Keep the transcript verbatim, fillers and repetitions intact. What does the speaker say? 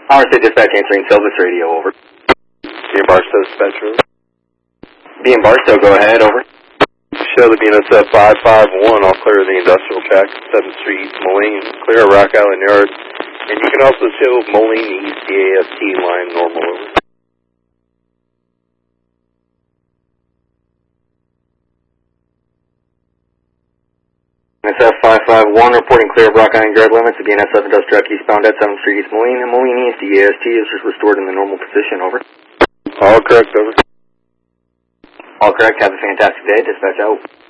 R C Dispatch answering Silvis Radio, over. B and Barstow Dispatch Room. B and Barstow, go ahead, over. Show the B N S F five five one, all clear the industrial track, seventh Street East Moline, clear Rock Island Yard. And you can also show Moline East, the A S T line, normal, over. B N S F five five one, reporting clear of Rock Island Yard limits. The B N S F industrial track eastbound at seventh Street East Moline, and Moline East, the A S T is just restored in the normal position, over. All correct, over. All correct, have a fantastic day, dispatch out.